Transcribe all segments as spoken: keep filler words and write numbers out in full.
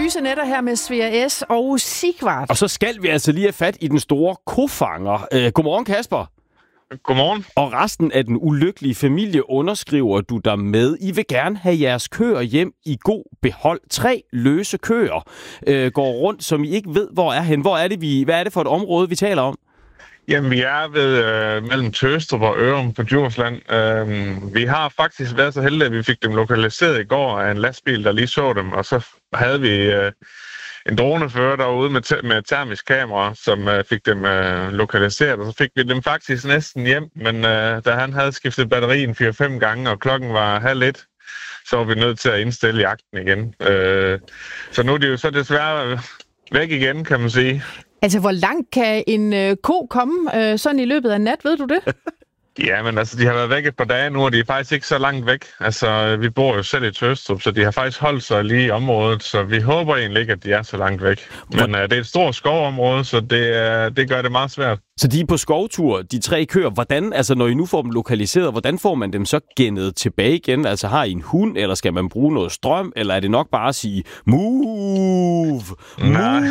Lyse Netter her med Svea S. og Sigvart. Og så skal vi altså lige have fat i den store kofanger. Øh, godmorgen, Kasper. Godmorgen. Og resten af den ulykkelige familie underskriver du der med. I vil gerne have jeres køer hjem i god behold. Tre løse køer øh, går rundt, som I ikke ved, hvor er hen. Hvor er det, vi, hvad er det for et område, vi taler om? Jamen, vi er ved øh, mellem Tøstrup og Ørum på Djursland. Øh, vi har faktisk været så heldige, at vi fik dem lokaliseret i går af en lastbil, der lige så dem. Og så havde vi øh, en dronefører derude med, te- med termisk kamera, som øh, fik dem øh, lokaliseret. Og så fik vi dem faktisk næsten hjem. Men øh, da han havde skiftet batterien fire fem gange, og klokken var halv et, så var vi nødt til at indstille jagten igen. Øh, så nu er de jo så desværre væk igen, kan man sige. Altså, hvor langt kan en øh, ko komme øh, sådan i løbet af nat, ved du det? Ja, men altså, de har været væk et par dage nu, og de er faktisk ikke så langt væk. Altså, vi bor jo selv i Tøstrup, så de har faktisk holdt sig lige i området, så vi håber egentlig ikke, at de er så langt væk. Men uh, det er et stort skovområde, så det, uh, det gør det meget svært. Så de er på skovtur, de tre køer. Hvordan, altså når I nu får dem lokaliseret, hvordan får man dem så gennet tilbage igen? Altså har I en hund, eller skal man bruge noget strøm, eller er det nok bare at sige move, move? Nej.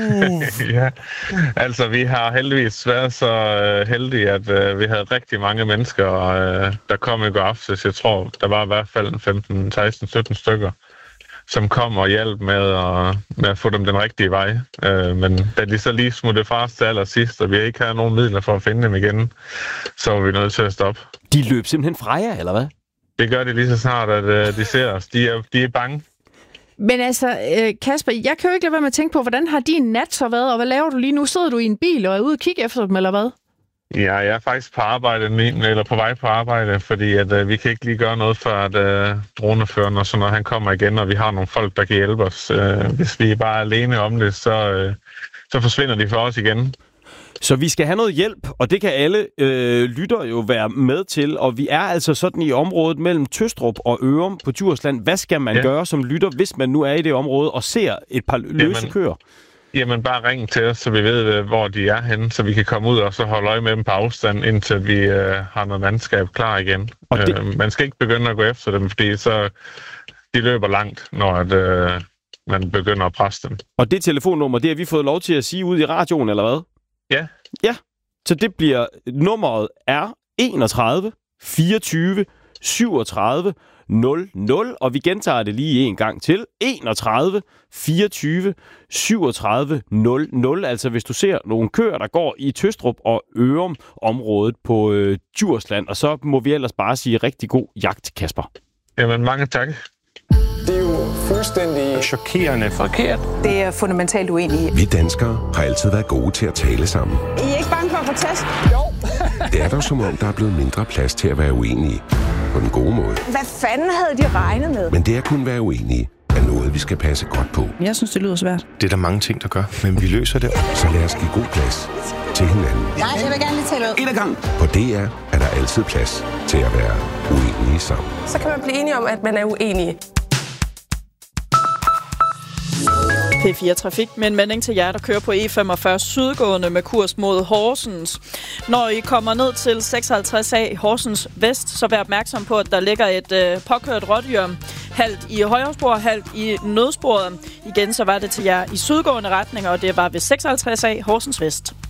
Ja. Altså, vi har heldigvis været så uh, heldige, at uh, vi havde rigtig mange mennesker, uh, der kom i går aftes. Jeg tror, der var i hvert fald femten, seksten, sytten stykker, som kom og hjalp med at, med at få dem den rigtige vej. Øh, men da de så lige smuttede fra os til allersidst, og vi ikke havde nogen midler for at finde dem igen, så var vi nødt til at stoppe. De løb simpelthen fra jer, eller hvad? Det gør de lige så snart, at uh, de ser os. De er, de er bange. Men altså, øh, Kasper, jeg kan jo ikke lade være med at tænke på, hvordan har din nat så været, og hvad laver du lige nu? Sidder du i en bil og er ude og kigge efter dem, eller hvad? Ja, jeg er faktisk på arbejde, eller på vej på arbejde, fordi at, uh, vi kan ikke lige gøre noget for, at uh, droneføren og sådan noget, han kommer igen, og vi har nogle folk, der kan hjælpe os. Uh, hvis vi er bare alene om det, så, uh, så forsvinder de for os igen. Så vi skal have noget hjælp, og det kan alle øh, lytter jo være med til, og vi er altså sådan i området mellem Tøstrup og Ørum på Djursland. Hvad skal man ja. gøre som lytter, hvis man nu er i det område og ser et par løse Jamen. køer? Jamen, bare ring til os, så vi ved, hvor de er henne, så vi kan komme ud og så holde øje med dem på afstand, indtil vi øh, har noget mandskab klar igen. Og det... øh, man skal ikke begynde at gå efter dem, fordi så de løber langt, når at, øh, man begynder at presse dem. Og det telefonnummer, det har vi fået lov til at sige ud i radioen, eller hvad? Ja. Ja, så det bliver, nummeret er enogtredive fireogtyve syvogtredive nul nul, og vi gentager det lige en gang til. enogtredive fireogtyve syvogtredive nul nul, altså hvis du ser nogle køer, der går i Tøstrup og Ørum området på øh, Djursland, og så må vi ellers bare sige rigtig god jagt, Kasper. Jamen, mange tak. Det er jo fuldstændig chokerende forkert. Det er fundamentalt uenige. Vi danskere har altid været gode til at tale sammen. I er ikke bange for at få tæsk? Jo. Det er dog som om, der er blevet mindre plads til at være uenige. På den gode måde. Hvad fanden havde de regnet med? Men det at kunne være uenige er noget, vi skal passe godt på. Jeg synes, det lyder svært. Det er der mange ting, der gør, men vi løser det. Så lad os give god plads til hinanden. Nej, jeg vil gerne lige tale ud. En af gangen. På D R er der altid plads til at være uenige sammen. Så kan man blive enige om, at man er uenige. P fire Trafik med en melding til jer, der kører på E femogfyrre sydgående med kurs mod Horsens. Når I kommer ned til seksoghalvtreds A Horsens Vest, så vær opmærksom på, at der ligger et øh, påkørt rådyr halvt i højre spor, halvt i nødsporet. Igen så var det til jer i sydgående retning, og det var ved seksoghalvtreds A Horsens Vest.